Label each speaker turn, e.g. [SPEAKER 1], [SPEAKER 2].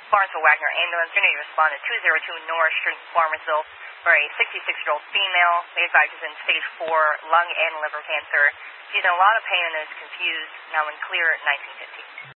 [SPEAKER 1] Barnesville Wagner Ambulance, unit responded 202 North Street, Farmersville, for a 66-year-old female. They advised is in stage 4 lung and liver cancer. She's in a lot of pain and is confused. Now in clear at 1950.